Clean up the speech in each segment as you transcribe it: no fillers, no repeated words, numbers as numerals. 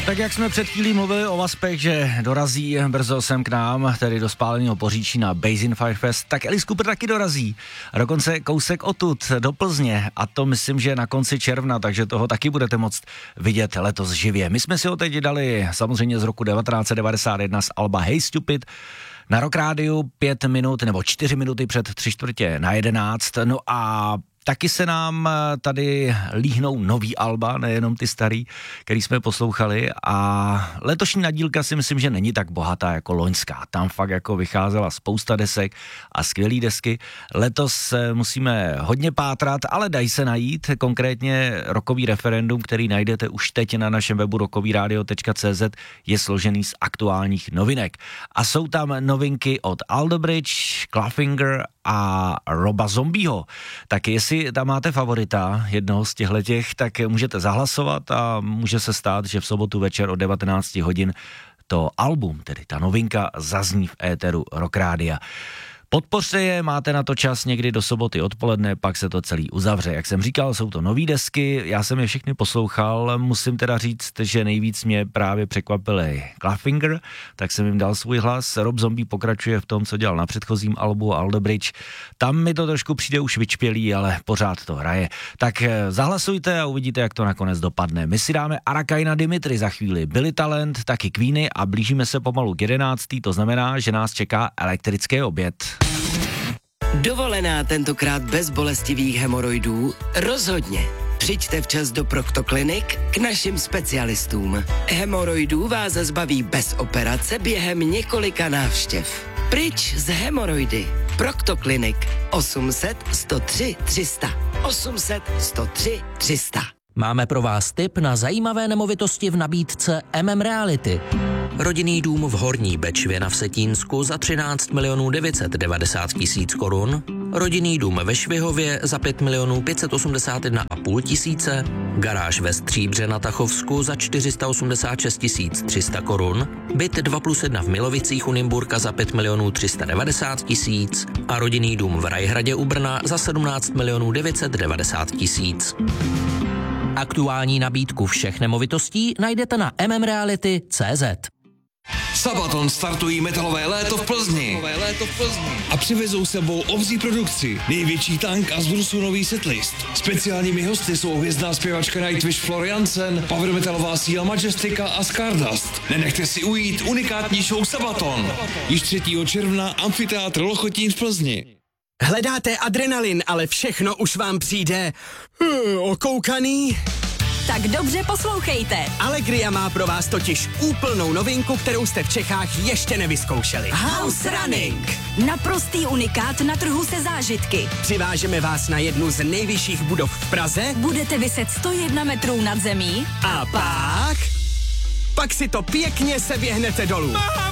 Tak jak jsme před chvílí mluvili o Vaspech, že dorazí brzo sem k nám, tedy do spáleného Poříčí na Basin Fire Fest, tak Alice Cooper taky dorazí. A dokonce kousek odtud do Plzně, a to myslím, že na konci června, takže toho taky budete moct vidět letos živě. My jsme si ho teď dali samozřejmě z roku 1991 z alba Hey Stupid, na Rock Rádiu 5 minut nebo 4 minuty před 10:45. No a taky se nám tady líhnou nový alba, nejenom ty starý, který jsme poslouchali, a letošní nadílka si myslím, že není tak bohatá jako loňská. Tam fakt jako vycházela spousta desek a skvělý desky. Letos musíme hodně pátrat, ale dají se najít, konkrétně Rockový referendum, který najdete už teď na našem webu rockovyradio.cz, je složený z aktuálních novinek. A jsou tam novinky od Aldebridge, Clawfinger a Roba Zombieho. Tak jestli tam máte favorita jednoho z těchhletěch, tak můžete zahlasovat a může se stát, že v sobotu večer od 19 hodin to album, tedy ta novinka, zazní v éteru Rock Rádia. Podpořte je, máte na to čas někdy do soboty odpoledne, pak se to celý uzavře. Jak jsem říkal, jsou to nový desky, já jsem je všechny poslouchal, musím teda říct, že nejvíc mě právě překvapili Clawfinger, tak jsem jim dal svůj hlas. Rob Zombie pokračuje v tom, co dělal na předchozím albu Aldebridge. Tam mi to trošku přijde už vyčpělý, ale pořád to hraje. Tak zahlasujte a uvidíte, jak to nakonec dopadne. My si dáme Arakaina Dimitri za chvíli, Billy Talent, taky Queeny a blížíme se pomalu k 11. To znamená, že nás čeká elektrický oběd. Dovolená tentokrát bez bolestivých hemoroidů? Rozhodně. Přijďte včas do Proctoclinic k našim specialistům. Hemoroidů vás zbaví bez operace během několika návštěv. Pryč z hemoroidy. Proctoclinic 800 103 300. 800 103 300. Máme pro vás tip na zajímavé nemovitosti v nabídce Reality. Rodinný dům v Horní Bečvě na Vsetínsku za 13 990 000 korun, rodinný dům ve Švihově za 5 581 500, garáž ve Stříbře na Tachovsku za 486 300 korun, byt 2+1 v Milovicích u Nymburka za 5 390 000 a rodinný dům v Rajhradě u Brna za 17 990 000. Aktuální nabídku všech nemovitostí najdete na mmreality.cz. Sabaton startují metalové léto v Plzni. A přivezou sebou obří produkci, největší tank a z Brusu nový setlist. Speciálními hosty jsou hvězdná zpěvačka Nightwish Floriansen, power metalová síla Majestica a Stardust. Nenechte si ujít unikátní show Sabaton. Již 3. června Amfiteátr Lochotín v Plzni. Hledáte adrenalin, ale všechno už vám přijde okoukaný? Tak dobře poslouchejte. Allegria má pro vás totiž úplnou novinku, kterou jste v Čechách ještě nevyzkoušeli. House Running. Naprostý unikát na trhu se zážitky. Přivážeme vás na jednu z nejvyšších budov v Praze. Budete viset 101 metrů nad zemí. A pak si to pěkně seběhnete dolů.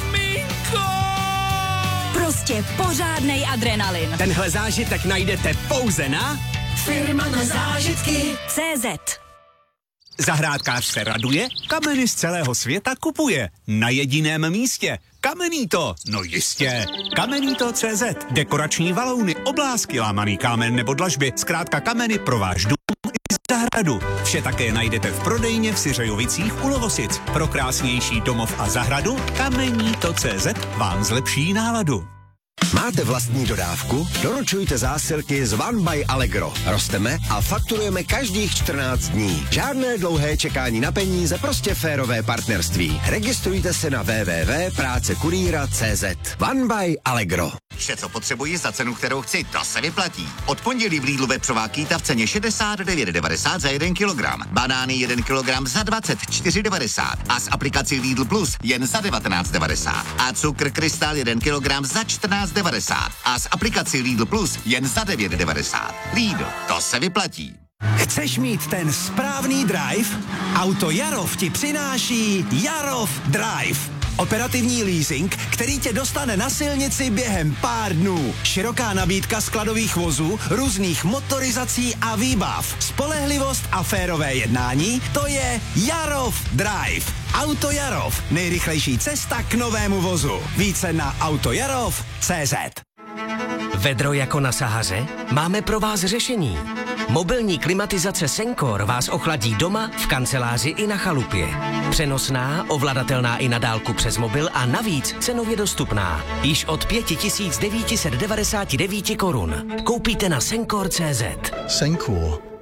Prostě pořádnej adrenalin. Tenhle zážitek najdete pouze na Firma na zážitky CZ. Zahrádkář se raduje, kameny z celého světa kupuje. Na jediném místě. Kamenito, no jistě. Kamenito.cz. Dekorační valouny, oblásky, lámaný kámen nebo dlažby. Zkrátka kameny pro váš dům i zahradu. Vše také najdete v prodejně v Syřejovicích u Lovosic. Pro krásnější domov a zahradu Kamenito.cz vám zlepší náladu. Máte vlastní dodávku? Doručujte zásilky z One by Allegro. Rosteme a fakturujeme každých 14 dní. Žádné dlouhé čekání na peníze, prostě férové partnerství. Registrujte se na www.prácekurýra.cz. One by Allegro. Vše, co potřebuji za cenu, kterou chci, to se vyplatí. Od pondělí v Lidlu vepřová kýta v ceně 69,90 za 1 kilogram. Banány 1 kilogram za 24,90 a s aplikací Lidl Plus jen za 19,90. A cukr Krystal 1 kilogram za 14,90 a s aplikací Lidl Plus jen za 9,90. Lidl, to se vyplatí. Chceš mít ten správný drive? Auto Jarov ti přináší Jarov Drive. Operativní leasing, který tě dostane na silnici během pár dnů. Široká nabídka skladových vozů, různých motorizací a výbav. Spolehlivost a férové jednání, to je Jarov Drive. Auto Jarov, nejrychlejší cesta k novému vozu. Více na autojarov.cz. Vedro jako na Sahaře? Máme pro vás řešení. Mobilní klimatizace Sencor vás ochladí doma, v kanceláři i na chalupě. Přenosná, ovladatelná i na dálku přes mobil a navíc cenově dostupná. Již od 5 999 korun. Koupíte na Sencor.cz. Sencor.